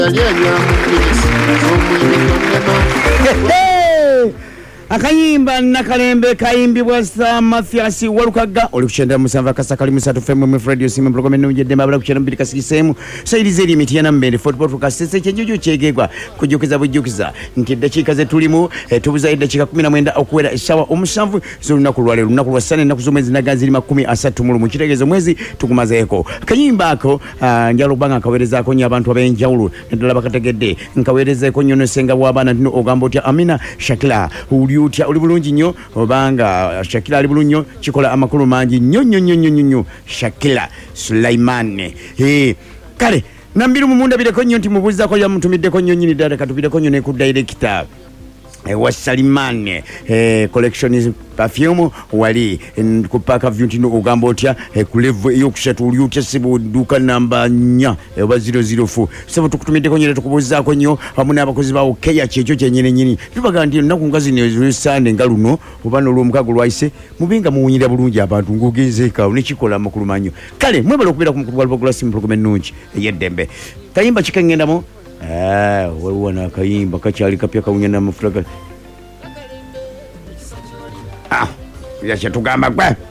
akayimba nakalembe kayimbibwa sa Mathias Walukaga oli kuchenda musamba kasakali musatu fm mu radio simu program ennungi demba bala kuchenda mbili kasisemu sayidize eri miti yana mbere football kasese chenjuju chegegwa kujukiza bujukiza nti dakika ze tulimu tubuza dakika 19 okuwera esawa omusanvu zolunaku lwale lunaku lwa sane naku zomwezi naganziri 13 mu kitegezo mwezi tukumazeeko kayimba ako njalo banga kawereza ko nya abantu abenjawulo ndala bakategedde nkawereza ko nyono senga wabana ndino ogambo tya Amina Shakila uliutya uli bulungi nnyo obanga Shakila ali bulunyo chikola amakulu mangi nnyo Shakila Sulaimane kale nambiru mumunda bileko nnyo nti mubuza ko ya mutumidde ko nnyo nyini data katubide ko nnyo ne ku director Wasalimane collection is perfume wali kupaka vyuntino ugambo otya ku level yo kushatu uliutya sibu duka namba nya eba 004 sabo tukutumide ko nyere tukubuza ko nnyo hamuna abakozi bawo keya checho cyenyene nyini tubaga ndi nakungazi ne sande ngaluno ubano lo mukago lwaise mubinga muwunyira bulungi abantu ngogezeka unechikola makulu manyo kale mwebalo kubira ku mukuru wa Lubagula sim program nungi yedembe kayimba chikangendamo waliwana kayimba kachali kapya kaunyana mafuraga ya tugamba kwa